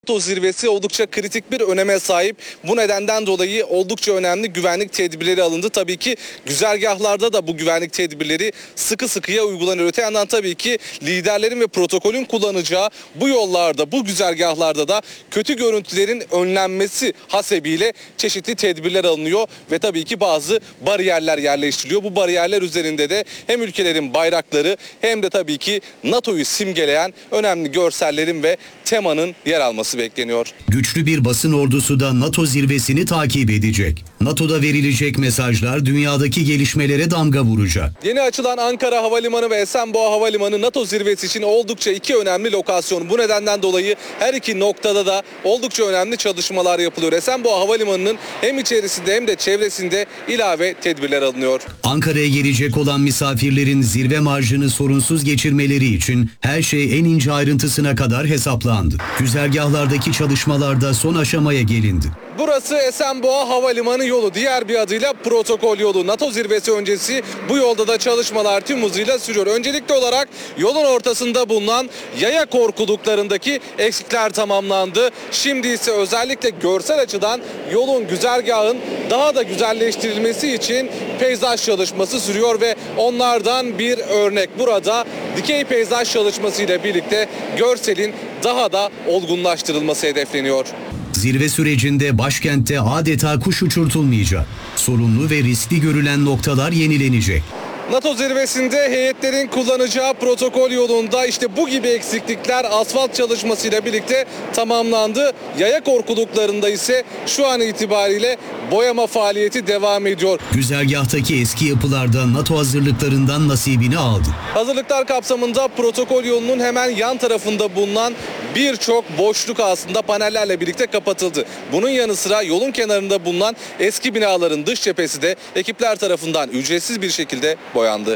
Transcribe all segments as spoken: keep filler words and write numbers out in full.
NATO zirvesi oldukça kritik bir öneme sahip. Bu nedenden dolayı oldukça önemli güvenlik tedbirleri alındı. Tabii ki güzergahlarda da bu güvenlik tedbirleri sıkı sıkıya uygulanıyor. Öte yandan tabii ki liderlerin ve protokolün kullanacağı bu yollarda, bu güzergahlarda da kötü görüntülerin önlenmesi hasebiyle çeşitli tedbirler alınıyor ve tabii ki bazı bariyerler yerleştiriliyor. Bu bariyerler üzerinde de hem ülkelerin bayrakları hem de tabii ki NATO'yu simgeleyen önemli görsellerin ve temanın yer alması bekleniyor. Güçlü bir basın ordusu da NATO zirvesini takip edecek. NATO'da verilecek mesajlar dünyadaki gelişmelere damga vuracak. Yeni açılan Ankara Havalimanı ve Esenboğa Havalimanı NATO zirvesi için oldukça iki önemli lokasyon. Bu nedenden dolayı her iki noktada da oldukça önemli çalışmalar yapılıyor. Esenboğa Havalimanı'nın hem içerisinde hem de çevresinde ilave tedbirler alınıyor. Ankara'ya gelecek olan misafirlerin zirve marjını sorunsuz geçirmeleri için her şey en ince ayrıntısına kadar hesaplandı. Güzergahlardaki çalışmalarda son aşamaya gelindi. Burası Esenboğa Havalimanı yolu, diğer bir adıyla protokol yolu. NATO zirvesi öncesi bu yolda da çalışmalar tüm hızıyla sürüyor. Öncelikli olarak yolun ortasında bulunan yaya korkuluklarındaki eksikler tamamlandı. Şimdi ise özellikle görsel açıdan yolun, güzergahın daha da güzelleştirilmesi için peyzaj çalışması sürüyor ve onlardan bir örnek. Burada dikey peyzaj çalışması ile birlikte görselin daha da olgunlaştırılması hedefleniyor. Zirve sürecinde başkentte adeta kuş uçurtulmayacak. Sorunlu ve riskli görülen noktalar yenilenecek. NATO zirvesinde heyetlerin kullanacağı protokol yolunda işte bu gibi eksiklikler asfalt çalışmasıyla birlikte tamamlandı. Yaya korkuluklarında ise şu an itibariyle boyama faaliyeti devam ediyor. Güzergahtaki eski yapılarda NATO hazırlıklarından nasibini aldı. Hazırlıklar kapsamında protokol yolunun hemen yan tarafında bulunan birçok boşluk aslında panellerle birlikte kapatıldı. Bunun yanı sıra yolun kenarında bulunan eski binaların dış cephesi de ekipler tarafından ücretsiz bir şekilde boyandı.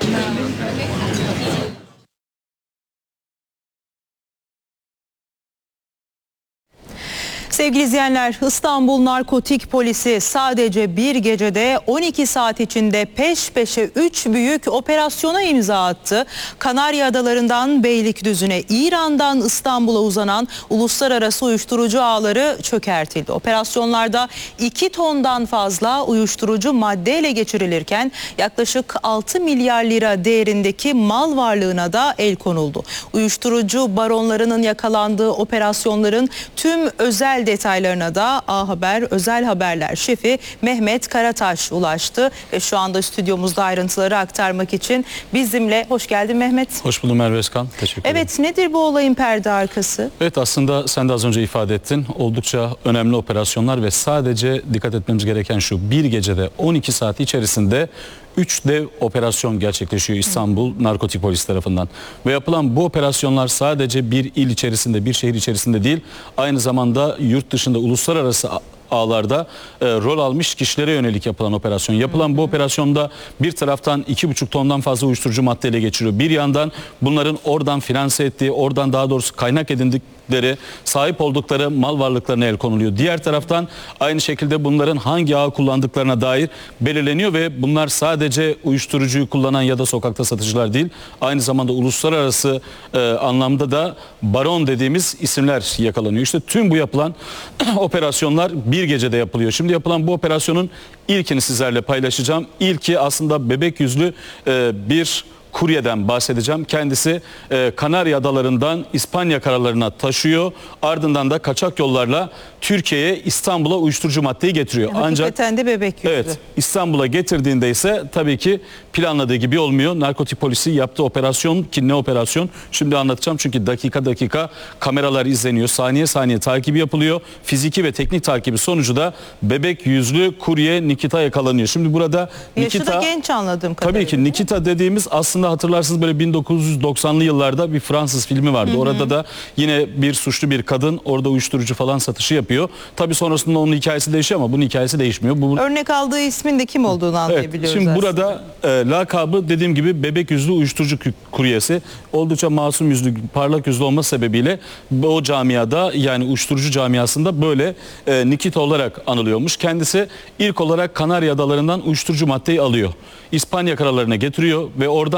Sevgili izleyenler, İstanbul Narkotik Polisi sadece bir gecede on iki saat içinde peş peşe üç büyük operasyona imza attı. Kanarya Adaları'ndan Beylikdüzü'ne, İran'dan İstanbul'a uzanan uluslararası uyuşturucu ağları çökertildi. Operasyonlarda iki tondan fazla uyuşturucu madde ele geçirilirken yaklaşık altı milyar lira değerindeki mal varlığına da el konuldu. Uyuşturucu baronlarının yakalandığı operasyonların tüm özel detaylarına da A Haber Özel Haberler şefi Mehmet Karataş ulaştı ve şu anda stüdyomuzda ayrıntıları aktarmak için bizimle. Hoş geldin Mehmet. Hoş buldum Merve Özkan. Teşekkür ederim. Evet, nedir bu olayın perde arkası? Evet, aslında sen de az önce ifade ettin. Oldukça önemli operasyonlar ve sadece dikkat etmemiz gereken şu: bir gecede on iki saat içerisinde üç dev operasyon gerçekleşiyor İstanbul Narkotik Polisi tarafından. Ve yapılan bu operasyonlar sadece bir il içerisinde, bir şehir içerisinde değil, aynı zamanda yurt dışında uluslararası ağlarda e, rol almış kişilere yönelik yapılan operasyon. Yapılan bu operasyonda bir taraftan iki buçuk tondan fazla uyuşturucu madde ele geçiriyor. Bir yandan bunların oradan finanse ettiği, oradan daha doğrusu kaynak edindikleri, sahip oldukları mal varlıklarına el konuluyor. Diğer taraftan aynı şekilde bunların hangi ağı kullandıklarına dair belirleniyor ve bunlar sadece uyuşturucuyu kullanan ya da sokakta satıcılar değil, aynı zamanda uluslararası e, anlamda da baron dediğimiz isimler yakalanıyor. İşte tüm bu yapılan operasyonlar bir gecede yapılıyor. Şimdi yapılan bu operasyonun ilkini sizlerle paylaşacağım. İlki aslında bebek yüzlü e, bir kuryeden bahsedeceğim. Kendisi e, Kanarya Adaları'ndan İspanya karalarına taşıyor. Ardından da kaçak yollarla Türkiye'ye, İstanbul'a uyuşturucu maddeyi getiriyor. Yani Ancak de bebek yüzlü. Evet, İstanbul'a getirdiğinde ise tabii ki planladığı gibi olmuyor. Narkotik polisi yaptığı operasyon, ki ne operasyon? Şimdi anlatacağım çünkü dakika dakika kameralar izleniyor. Saniye saniye takibi yapılıyor. Fiziki ve teknik takibi sonucu da bebek yüzlü kurye Nikita yakalanıyor. Şimdi burada Yaşı Nikita, da genç anladığım kadarıyla. tabii ki Nikita dediğimiz aslında hatırlarsınız böyle bin dokuz yüz doksanlı yıllarda bir Fransız filmi vardı. Hı hı. Orada da yine bir suçlu bir kadın orada uyuşturucu falan satışı yapıyor. Tabii sonrasında onun hikayesi değişiyor ama bunun hikayesi değişmiyor. Bu... Örnek aldığı ismin de kim olduğunu anlayabiliyoruz. Evet, şimdi aslında. burada e, lakabı dediğim gibi bebek yüzlü uyuşturucu kuryesi. Oldukça masum yüzlü, parlak yüzlü olması sebebiyle o camiada, yani uyuşturucu camiasında böyle e, Nikita olarak anılıyormuş. Kendisi ilk olarak Kanarya Adaları'ndan uyuşturucu maddeyi alıyor. İspanya karalarına getiriyor ve oradan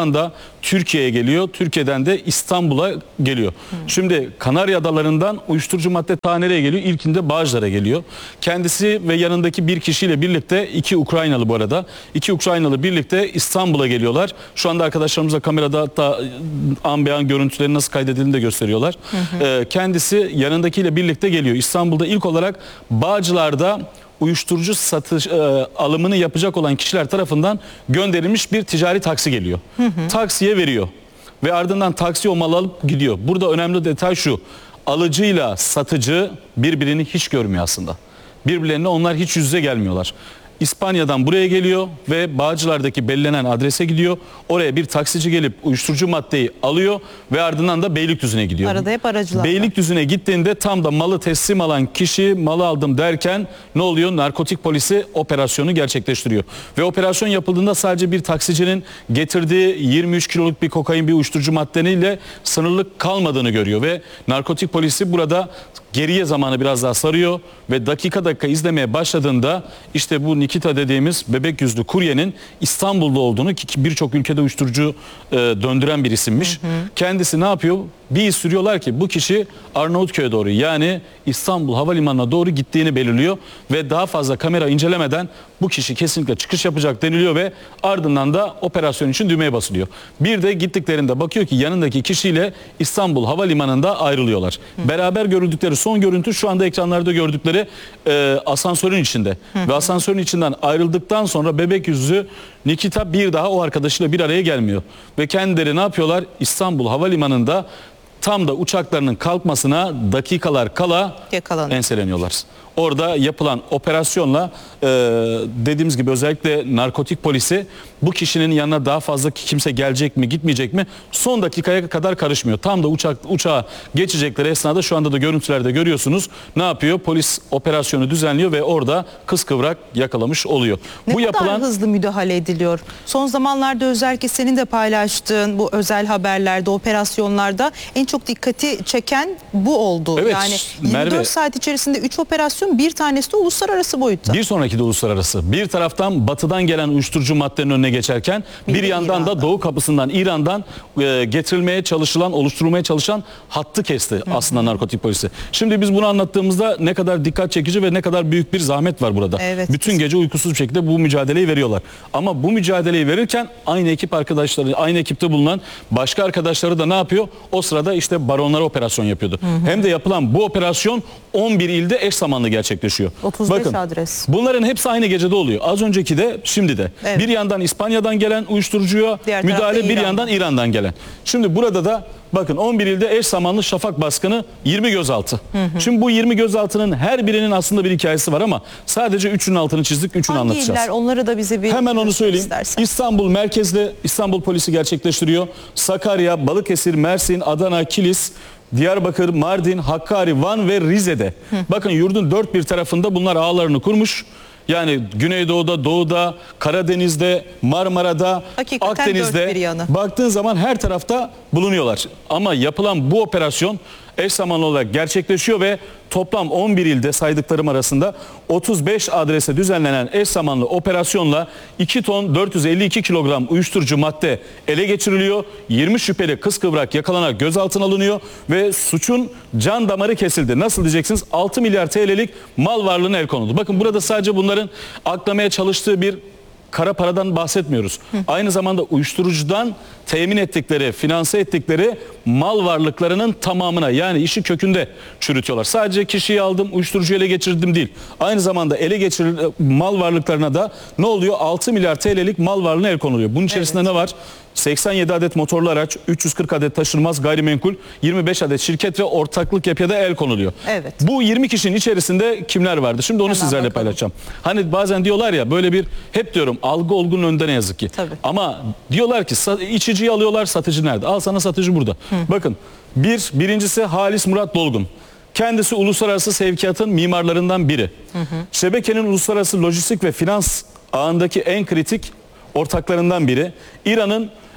oradan da Türkiye'ye geliyor. Türkiye'den de İstanbul'a geliyor. Hı. Şimdi Kanarya Adaları'ndan uyuşturucu madde ta nereye geliyor? İlkinde Bağcılar'a geliyor. Kendisi ve yanındaki bir kişiyle birlikte, iki Ukraynalı bu arada, iki Ukraynalı birlikte İstanbul'a geliyorlar. Şu anda arkadaşlarımız da kamerada hatta an beyan görüntülerin nasıl kaydedildiğini de gösteriyorlar. Hı hı. Ee, kendisi yanındakiyle birlikte geliyor. İstanbul'da ilk olarak Bağcılar'da uyuşturucu satış e, alımını yapacak olan kişiler tarafından gönderilmiş bir ticari taksi geliyor. Hı hı. Taksiye veriyor ve ardından taksi o malı alıp gidiyor. Burada önemli detay şu: alıcıyla satıcı birbirini hiç görmüyor aslında. Birbirlerine onlar hiç yüz yüze gelmiyorlar. İspanya'dan buraya geliyor ve Bağcılar'daki belirlenen adrese gidiyor. Oraya bir taksici gelip uyuşturucu maddeyi alıyor ve ardından da Beylikdüzü'ne gidiyor. Arada hep aracılar. Beylikdüzü'ne gittiğinde tam da malı teslim alan kişi malı aldım derken ne oluyor? Narkotik polisi operasyonu gerçekleştiriyor. Ve operasyon yapıldığında sadece bir taksicinin getirdiği yirmi üç kiloluk bir kokain, bir uyuşturucu maddeniyle sınırlı kalmadığını görüyor ve narkotik polisi burada geriye zamanı biraz daha sarıyor ve dakika dakika izlemeye başladığında işte bu Nikita dediğimiz bebek yüzlü kuryenin İstanbul'da olduğunu, ki birçok ülkede uyuşturucu e, döndüren bir isimmiş. Hı hı. Kendisi ne yapıyor? Bir iz sürüyorlar ki bu kişi Arnavutköy'e doğru, yani İstanbul Havalimanı'na doğru gittiğini belirliyor ve daha fazla kamera incelemeden bu kişi kesinlikle çıkış yapacak deniliyor ve ardından da operasyon için düğmeye basılıyor. Bir de gittiklerinde bakıyor ki yanındaki kişiyle İstanbul Havalimanı'nda ayrılıyorlar. Hı. Beraber görüldükleri son görüntü şu anda ekranlarda gördükleri e, asansörün içinde. Hı. Ve asansörün içinden ayrıldıktan sonra bebek yüzlü Nikita bir daha o arkadaşıyla bir araya gelmiyor. Ve kendileri ne yapıyorlar? İstanbul Havalimanı'nda tam da uçaklarının kalkmasına dakikalar kala yakalanıyor, enseleniyorlar. Orada yapılan operasyonla e, dediğimiz gibi özellikle narkotik polisi bu kişinin yanına daha fazla kimse gelecek mi gitmeyecek mi son dakikaya kadar karışmıyor. Tam da uçak uçağa geçecekleri esnada şu anda da görüntülerde görüyorsunuz. Ne yapıyor? Polis operasyonu düzenliyor ve orada kıskıvrak yakalamış oluyor. Ne bu kadar yapılan hızlı müdahale ediliyor. Son zamanlarda özellikle senin de paylaştığın bu özel haberlerde, operasyonlarda en çok dikkati çeken bu oldu. Evet, yani yirmi dört Merve, saat içerisinde üç operasyon, bir tanesi de uluslararası boyutta. Bir sonraki de uluslararası. Bir taraftan batıdan gelen uyuşturucu maddenin önüne geçerken bir, bir yandan İran'dan da doğu kapısından İran'dan e, getirilmeye çalışılan, oluşturulmaya çalışan hattı kesti Hı. aslında narkotik polisi. Şimdi biz bunu anlattığımızda ne kadar dikkat çekici ve ne kadar büyük bir zahmet var burada. Evet. Bütün gece uykusuz bir şekilde bu mücadeleyi veriyorlar. Ama bu mücadeleyi verirken aynı ekip arkadaşları, aynı ekipte bulunan başka arkadaşları da ne yapıyor? O sırada işte baronlara operasyon yapıyordu. Hı hı. Hem de yapılan bu operasyon on bir ilde eş zamanlı gerçekleşiyor. otuz beş Bakın, adres. Bunların hepsi aynı gecede oluyor. Az önceki de şimdi de. Evet. Bir yandan İspanya'dan gelen uyuşturucuya Diğer müdahale, bir yandan İran'dan gelen. Şimdi burada da bakın on bir ilde eş zamanlı şafak baskını, yirmi gözaltı. Hı hı. Şimdi bu yirmi gözaltının her birinin aslında bir hikayesi var ama sadece üçünün altını çizdik, üçünü Hangi anlatacağız. iller, onları da bize bir hemen onu söyleyeyim. İstersen. İstanbul merkezli İstanbul polisi gerçekleştiriyor. Sakarya, Balıkesir, Mersin, Adana, Kilis, Diyarbakır, Mardin, Hakkari, Van ve Rize'de. Hı. Bakın yurdun dört bir tarafında bunlar ağlarını kurmuş. Yani Güneydoğu'da, Doğu'da, Karadeniz'de, Marmara'da, Hakikaten Akdeniz'de baktığın zaman her tarafta bulunuyorlar. Ama yapılan bu operasyon eş zamanlı olarak gerçekleşiyor ve toplam on bir ilde saydıklarım arasında otuz beş adrese düzenlenen eş zamanlı operasyonla iki ton dört yüz elli iki kilogram uyuşturucu madde ele geçiriliyor. yirmi şüpheli kıskıvrak yakalanarak gözaltına alınıyor ve suçun can damarı kesildi. Nasıl diyeceksiniz? altı milyar T L'lik mal varlığına el konuldu. Bakın burada sadece bunların aklamaya çalıştığı bir kara paradan bahsetmiyoruz. Hı. Aynı zamanda uyuşturucudan temin ettikleri, finanse ettikleri mal varlıklarının tamamına, yani işi kökünde çürütüyorlar. Sadece kişiyi aldım, uyuşturucuyu ele geçirdim değil. Aynı zamanda ele geçirilen mal varlıklarına da ne oluyor? altı milyar T L'lik mal varlığına el konuluyor. Bunun içerisinde evet. ne var? seksen yedi adet motorlu araç, üç yüz kırk adet taşınmaz gayrimenkul, yirmi beş adet şirket ve ortaklık yapıya da el konuluyor. Evet. Bu yirmi kişinin içerisinde kimler vardı? Şimdi onu Hemen sizlerle bakalım. paylaşacağım. Hani bazen diyorlar ya, böyle bir, hep diyorum, algı olgunun önünde ne yazık ki. Tabii. Ama diyorlar ki içiciyi alıyorlar, satıcı nerede? Al sana satıcı burada. Hı. Bakın, bir, birincisi Halis Murat Dolgun. Kendisi uluslararası sevkiyatın mimarlarından biri. Hı hı. Şebekenin uluslararası lojistik ve finans ağındaki en kritik ortaklarından biri. İran'ın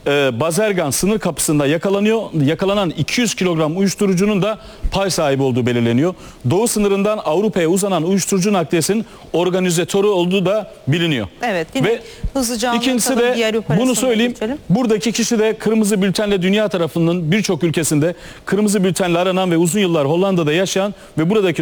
e, Bazergan sınır kapısında yakalanıyor. Yakalanan iki yüz kilogram uyuşturucunun da pay sahibi olduğu belirleniyor. Doğu sınırından Avrupa'ya uzanan uyuşturucu nakliyesinin organizatörü olduğu da biliniyor. Evet, yine Ve hızlıca ikincisi anlatalım, de diğer bunu operasyona söyleyeyim. geçelim. Buradaki kişi de kırmızı bültenle dünya tarafından birçok ülkesinde kırmızı bültenle aranan ve uzun yıllar Hollanda'da yaşayan ve buradaki